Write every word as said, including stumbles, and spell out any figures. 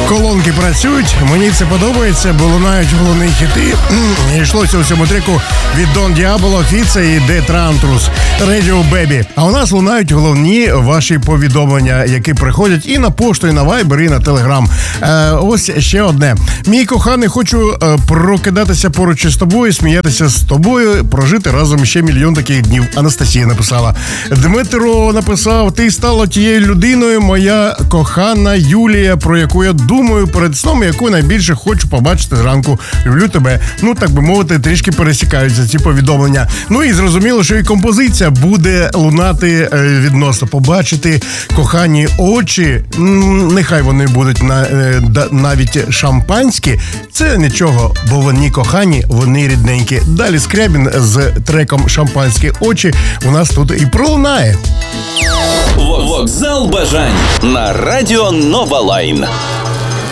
Колонки працюють, мені це подобається, бо лунають головні хіти. Йшлося у цьому треку від Дон Діабло, Фіца і Де Трантрус, Radio Baby. А у нас лунають головні ваші повідомлення, які приходять і на пошту, і на Viber, і на Telegram. Е, ось ще одне. Мій коханий, хочу е, прокидатися поруч із тобою, сміятися з тобою, прожити разом ще мільйон таких днів. Анастасія написала. Дмитро написав, ти стала тією людиною, моя кохана Юлія, про яку я думаю перед сном, яку найбільше хочу побачити зранку. Люблю тебе. Ну, так би мовити, трішки пересікаються ці повідомлення. Ну і зрозуміло, що і композиція буде лунати відносно. Побачити кохані очі, нехай вони будуть на, навіть шампанські, це нічого, бо вони кохані, вони рідненькі. Далі Скрябін з треком «Шампанські очі» у нас тут і пролунає. Вокзал бажань на радіо Нова Лайн.